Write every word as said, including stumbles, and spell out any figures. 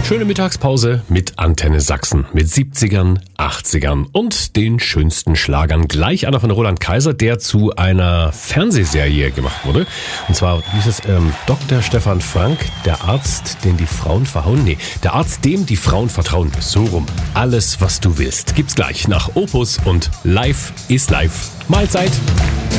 Schöne Mittagspause mit Antenne Sachsen. Mit siebzigern, achtzigern und den schönsten Schlagern. Gleich einer von Roland Kaiser, der zu einer Fernsehserie gemacht wurde. Und zwar hieß es ähm, Doktor Stefan Frank, der Arzt, den die Frauen verhauen. Nee, der Arzt, dem die Frauen vertrauen. So rum. Alles, was du willst. Gibt's gleich nach Opus und Live ist live. Mahlzeit.